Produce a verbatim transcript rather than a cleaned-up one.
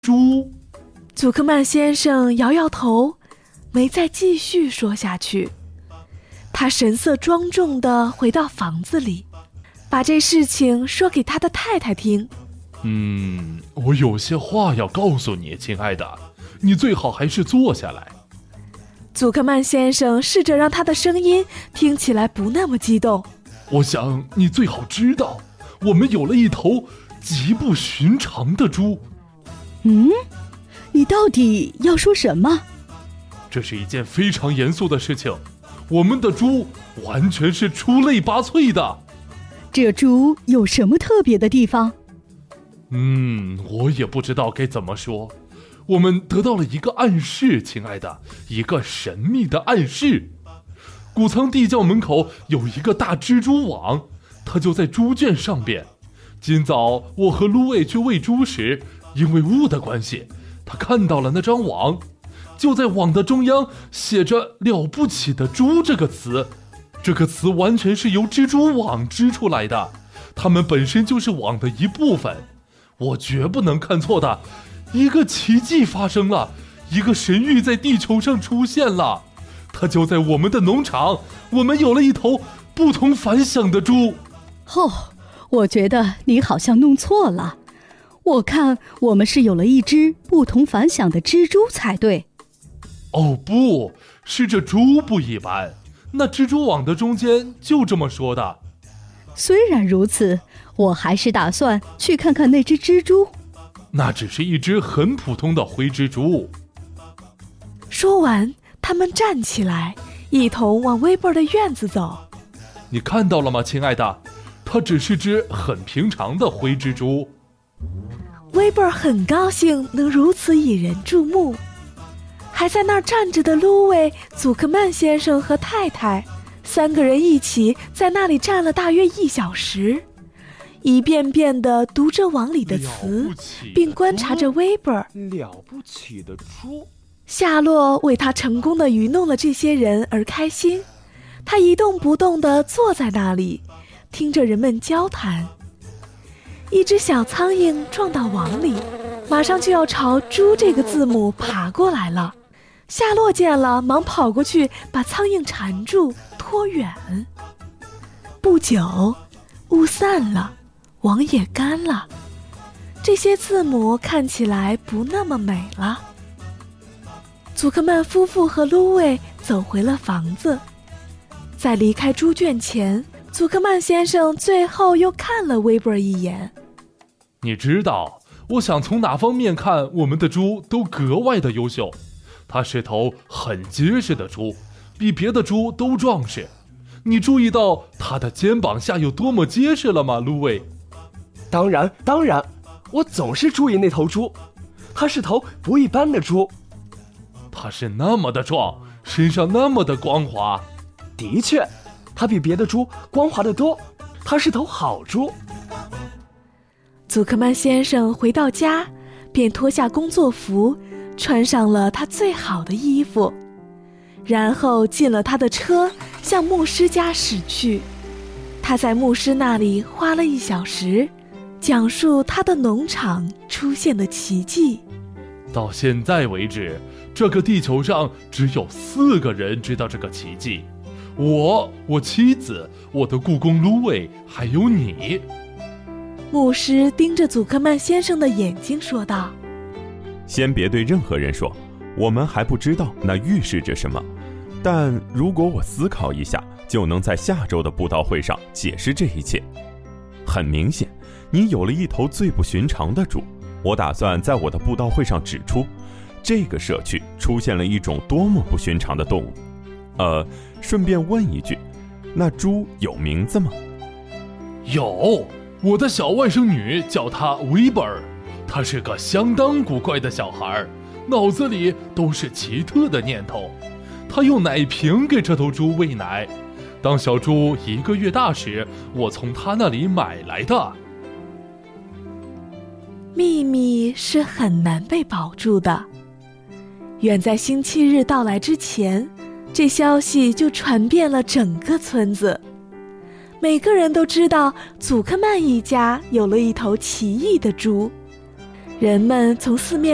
猪。 祖克曼先生摇摇头，没再继续说下去。他神色庄重地回到房子里，把这事情说给他的太太听。 嗯，我有些话要告诉你，亲爱的，你最好还是坐下来。 祖克曼先生试着让他的声音听起来不那么激动。 我想你最好知道，我们有了一头极不寻常的猪。 嗯，你到底要说什么？ 这是一件非常严肃的事情，我们的猪完全是出类拔萃的。 这猪有什么特别的地方？ 嗯，我也不知道该怎么说。我们得到了一个暗示，亲爱的，一个神秘的暗示。谷仓地窖门口有一个大蜘蛛网，它就在猪圈上边。今早我和芦苇去喂猪时，因为雾的关系，他看到了那张网，就在网的中央写着了不起的猪这个词。这个词完全是由蜘蛛网织出来的，它们本身就是网的一部分。我绝不能看错的，一个奇迹发生了，一个神谕在地球上出现了，它就在我们的农场，我们有了一头不同凡响的猪。 哦，我觉得你好像弄错了，我看我们是有了一只不同凡响的蜘蛛才对。 哦不，是这猪不一般，那蜘蛛网的中间就这么说的。 虽然如此，我还是打算去看看那只蜘蛛。 那只是一只很普通的灰蜘蛛。 说完，他们站起来，一同往威伯的院子走。 你看到了吗，亲爱的？它只是只很平常的灰蜘蛛。 威伯很高兴能如此引人注目。还在那儿站着的芦苇、祖克曼先生和太太，三个人一起在那里站了大约一小时，一遍遍地读着网里的词，并观察着威伯。 了不起的猪。 夏洛为他成功地愚弄了这些人而开心，他一动不动地坐在那里，听着人们交谈。一只小苍蝇撞到网里，马上就要朝猪这个字母爬过来了。夏洛见了，忙跑过去把苍蝇缠住，拖远。不久，雾散了，网也干了，这些字母看起来不那么美了。祖克曼夫妇和芦苇走回了房子，在离开猪圈前，祖克曼先生最后又看了威伯一眼。 你知道，我想从哪方面看，我们的猪都格外的优秀。它是头很结实的猪，比别的猪都壮实。你注意到它的肩膀下有多么结实了吗，芦苇？ 当然当然，我总是注意那头猪，它是头不一般的猪。 它是那么的壮，身上那么的光滑。 的确，它比别的猪光滑得多，它是头好猪。 祖克曼先生回到家，便脱下工作服，穿上了他最好的衣服，然后进了他的车，向牧师家驶去。他在牧师那里花了一小时，讲述他的农场出现的奇迹。 到现在为止，这个地球上只有四个人知道这个奇迹：我、我妻子、我的雇工芦苇，还有你。 牧师盯着祖克曼先生的眼睛说道： 先别对任何人说，我们还不知道那预示着什么，但如果我思考一下，就能在下周的布道会上解释这一切。很明显，你有了一头最不寻常的猪，我打算在我的布道会上指出，这个社区出现了一种多么不寻常的动物。呃，顺便问一句，那猪有名字吗？ 有，我的小外甥女叫她威伯尔，她是个相当古怪的小孩，脑子里都是奇特的念头。她用奶瓶给这头猪喂奶，当小猪一个月大时，我从她那里买来的。 秘密是很难被保住的。远在星期日到来之前，这消息就传遍了整个村子。每个人都知道祖克曼一家有了一头奇异的猪，人们从四面